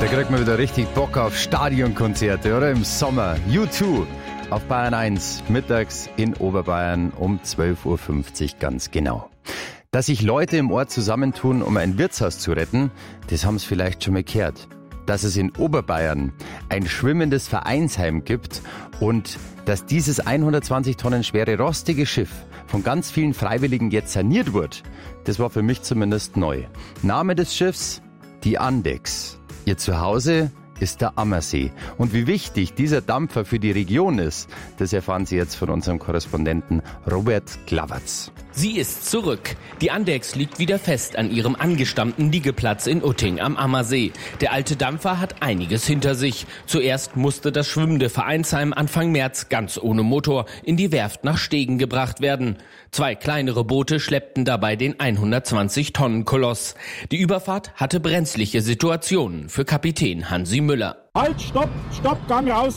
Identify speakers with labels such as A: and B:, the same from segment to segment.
A: Da kriegt man wieder richtig Bock auf Stadionkonzerte, oder? Im Sommer. U2 auf Bayern 1, mittags in Oberbayern um 12.50 Uhr ganz genau. Dass sich Leute im Ort zusammentun, um ein Wirtshaus zu retten, das haben sie vielleicht schon mal gehört. Dass es in Oberbayern ein schwimmendes Vereinsheim gibt und dass dieses 120 Tonnen schwere rostige Schiff von ganz vielen Freiwilligen jetzt saniert wurde, das war für mich zumindest neu. Name des Schiffs? Die Andechs. Ihr Zuhause ist der Ammersee. Und wie wichtig dieser Dampfer für die Region ist, das erfahren Sie jetzt von unserem Korrespondenten Robert Glavatz.
B: Sie ist zurück. Die Andechs liegt wieder fest an ihrem angestammten Liegeplatz in Utting am Ammersee. Der alte Dampfer hat einiges hinter sich. Zuerst musste das schwimmende Vereinsheim Anfang März ganz ohne Motor in die Werft nach Stegen gebracht werden. 2 kleinere Boote schleppten dabei den 120-Tonnen-Koloss. Die Überfahrt hatte brenzliche Situationen für Kapitän Hansi Müller.
C: Halt, stopp, Gang raus,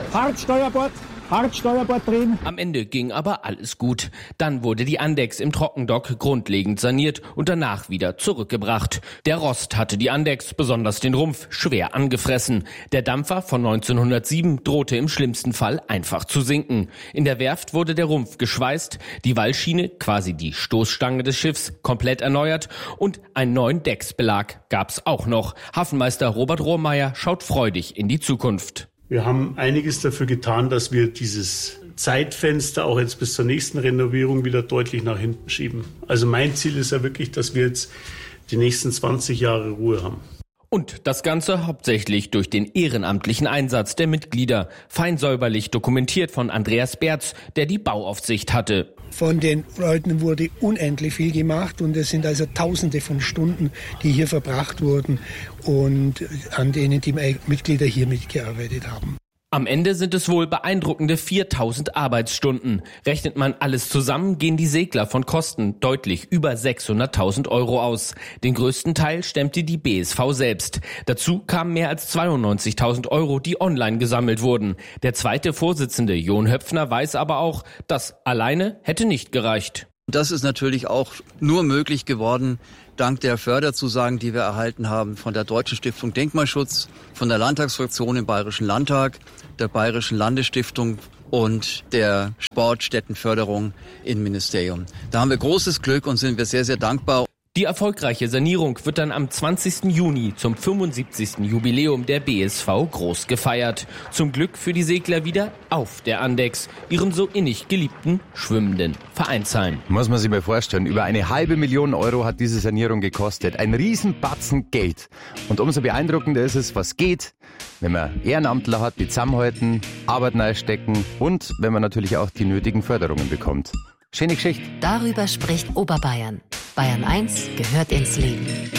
C: Hardsteuerbord drehen.
B: Am Ende ging aber alles gut. Dann wurde die Andechs im Trockendock grundlegend saniert und danach wieder zurückgebracht. Der Rost hatte die Andechs, besonders den Rumpf, schwer angefressen. Der Dampfer von 1907 drohte im schlimmsten Fall einfach zu sinken. In der Werft wurde der Rumpf geschweißt, die Wallschiene, quasi die Stoßstange des Schiffs, komplett erneuert und einen neuen Decksbelag gab's auch noch. Hafenmeister Robert Rohrmeier schaut freudig in die Zukunft.
D: Wir haben einiges dafür getan, dass wir dieses Zeitfenster auch jetzt bis zur nächsten Renovierung wieder deutlich nach hinten schieben. Also mein Ziel ist ja wirklich, dass wir jetzt die nächsten 20 Jahre Ruhe haben.
B: Und das Ganze hauptsächlich durch den ehrenamtlichen Einsatz der Mitglieder. Fein säuberlich dokumentiert von Andreas Berz, der die Bauaufsicht hatte.
E: Von den Leuten wurde unendlich viel gemacht und es sind also Tausende von Stunden, die hier verbracht wurden und an denen die Mitglieder hier mitgearbeitet haben.
B: Am Ende sind es wohl beeindruckende 4.000 Arbeitsstunden. Rechnet man alles zusammen, gehen die Segler von Kosten deutlich über 600.000 Euro aus. Den größten Teil stemmte die BSV selbst. Dazu kamen mehr als 92.000 Euro, die online gesammelt wurden. Der zweite Vorsitzende, Jon Höpfner, weiß aber auch, das alleine hätte nicht gereicht.
F: Das ist natürlich auch nur möglich geworden dank der Förderzusagen, die wir erhalten haben von der Deutschen Stiftung Denkmalschutz, von der Landtagsfraktion im Bayerischen Landtag, der Bayerischen Landesstiftung und der Sportstättenförderung im Ministerium. Da haben wir großes Glück und sind wir sehr, sehr dankbar.
B: Die erfolgreiche Sanierung wird dann am 20. Juni zum 75. Jubiläum der BSV groß gefeiert. Zum Glück für die Segler wieder auf der Andechs, ihrem so innig geliebten schwimmenden Vereinsheim.
A: Muss man sich mal vorstellen, über 500.000 Euro hat diese Sanierung gekostet. Ein Riesenbatzen Geld. Und umso beeindruckender ist es, was geht, wenn man Ehrenamtler hat, die zusammenhalten, Arbeit reinstecken und wenn man natürlich auch die nötigen Förderungen bekommt. Schöne Geschichte.
G: Darüber spricht Oberbayern. Bayern 1 gehört ins Leben.